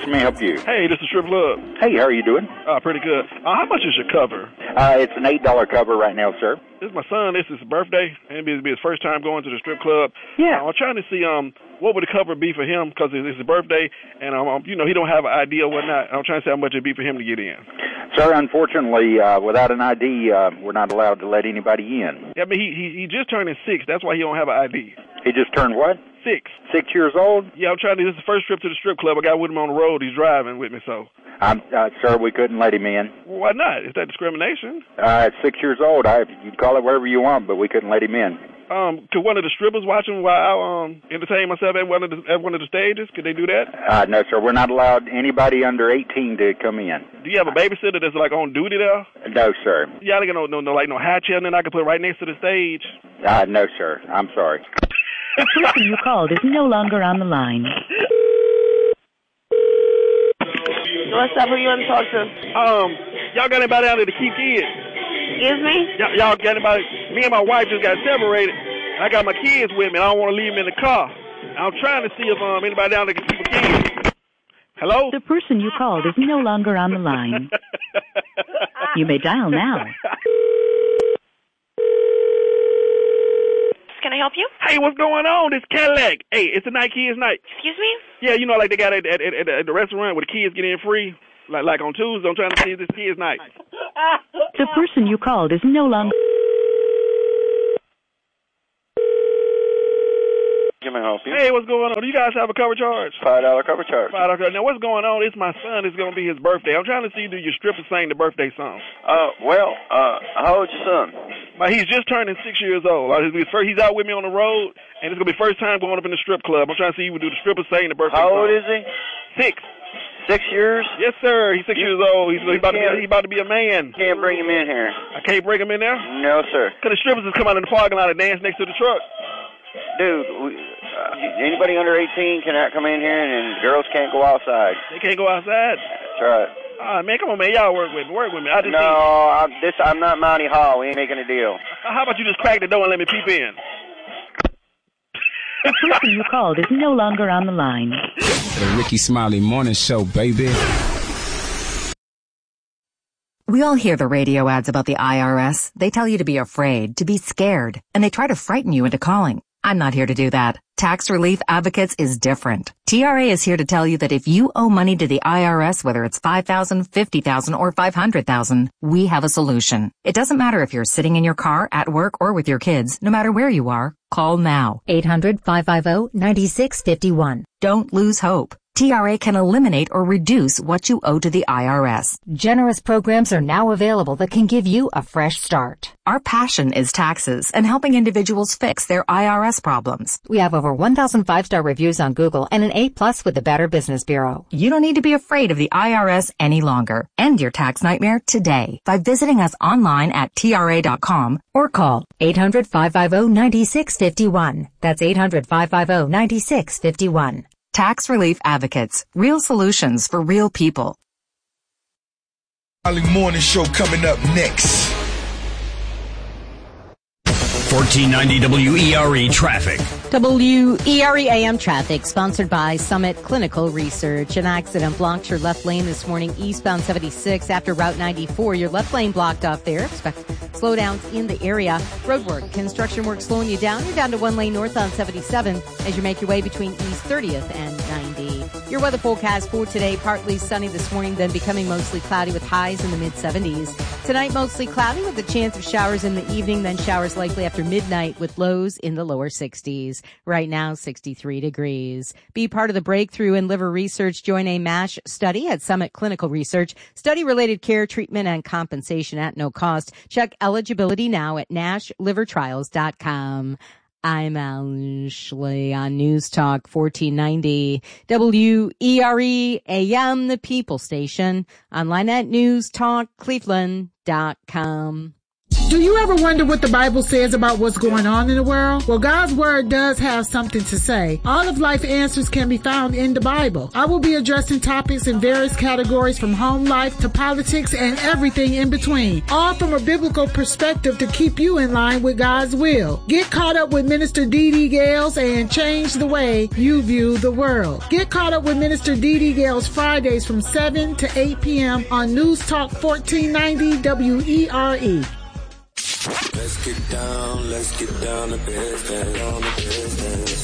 may I help you? Hey, this is Strip Club. Hey, how are you doing? Pretty good. How much is your cover? It's an $8 cover right now, sir. This is my son. This is his birthday. Maybe it'll be his first time going to the strip club. Yeah. I'm trying to see what would the cover be for him because it's his birthday, and he don't have an ID or whatnot. I'm trying to see how much it'd be for him to get in. Sir, unfortunately, without an ID, we're not allowed to let anybody in. Yeah, but he just turned 6. That's why he don't have an ID. He just turned what? 6. 6 years old? Yeah, I'm trying to. This is the first trip to the strip club. I got with him on the road. He's driving with me, so. Sir, we couldn't let him in. Well, why not? Is that discrimination? At 6 years old, you can call it whatever you want, but we couldn't let him in. Could one of the strippers watch him while I entertain myself at one of the stages? Could they do that? No, sir. We're not allowed anybody under 18 to come in. Do you have a babysitter that's like on duty there? No, sir. Yeah, I don't no high chair, and then I can put right next to the stage. No, sir. I'm sorry. The person you called is no longer on the line. What's up? Who you want to talk to? Y'all got anybody out there to keep kids? Excuse me? Y'all got anybody? Me and my wife just got separated. I got my kids with me. I don't want to leave them in the car. I'm trying to see if anybody down there can keep a kid. Hello? The person you called is no longer on the line. You may dial now. Can I help you? Hey, what's going on? It's Cadillac. Hey, it's a night kids night. Excuse me? Yeah, like they got at the restaurant where the kids get in free, like on Tuesday. I'm trying to see this kids night. The person you called is no longer. Can I help you? Hey, what's going on? Do you guys have a cover charge? $5 cover charge. $5. Now, what's going on? It's my son. It's going to be his birthday. I'm trying to see, do your strippers sing the birthday song? How old's your son? He's just turning 6 years old. He's out with me on the road, and it's going to be first time going up in the strip club. I'm trying to see if we do the strippers sing the birthday song. How old is he? 6. 6 years? Yes, sir. He's 6 years old. He's about to be a man. Can't bring him in here. I can't bring him in there? No, sir. Because the strippers just come out in the parking lot and dance next to the truck. Dude, anybody under 18 cannot come in here, and girls can't go outside. They can't go outside? That's right. Man, come on, man. Y'all work with me. I'm not Monty Hall. We ain't making a deal. How about you just crack the door and let me peep in? The person you called is no longer on the line. The Ricky Smiley Morning Show, baby. We all hear the radio ads about the IRS. They tell you to be afraid, to be scared, and they try to frighten you into calling. I'm not here to do that. Tax Relief Advocates is different. TRA is here to tell you that if you owe money to the IRS, whether it's $5,000, $50,000, or $500,000, we have a solution. It doesn't matter if you're sitting in your car, at work, or with your kids. No matter where you are, call now. 800-550-9651. Don't lose hope. TRA can eliminate or reduce what you owe to the IRS. Generous programs are now available that can give you a fresh start. Our passion is taxes and helping individuals fix their IRS problems. We have over 1,000 5-star reviews on Google and an A+ with the Better Business Bureau. You don't need to be afraid of the IRS any longer. End your tax nightmare today by visiting us online at TRA.com or call 800-550-9651. That's 800-550-9651. Tax Relief Advocates. Real solutions for real people. Early morning show coming up next. 1490 WERE Traffic. WERE AM Traffic, sponsored by Summit Clinical Research. An accident blocked your left lane this morning, eastbound 76 after Route 94. Your left lane blocked off there. Expect slowdowns in the area. Roadwork, construction work slowing you down. You're down to one lane north on 77 as you make your way between East 30th and 90. Your weather forecast for today, partly sunny this morning, then becoming mostly cloudy with highs in the mid-70s. Tonight, mostly cloudy with a chance of showers in the evening, then showers likely after midnight with lows in the lower 60s. Right now, 63 degrees. Be part of the breakthrough in liver research. Join a MASH study at Summit Clinical Research. Study-related care, treatment, and compensation at no cost. Check eligibility now at NashLiverTrials.com. I'm Ashley on News Talk 1490 WERE AM, the People Station. Online at newstalkcleveland.com. Do you ever wonder what the Bible says about what's going on in the world? Well, God's Word does have something to say. All of life answers can be found in the Bible. I will be addressing topics in various categories from home life to politics and everything in between, all from a biblical perspective to keep you in line with God's will. Get caught up with Minister Dee Dee Gales and change the way you view the world. Get caught up with Minister Dee Dee Gales Fridays from 7 to 8 p.m. on News Talk 1490 WERE. Let's get down to business,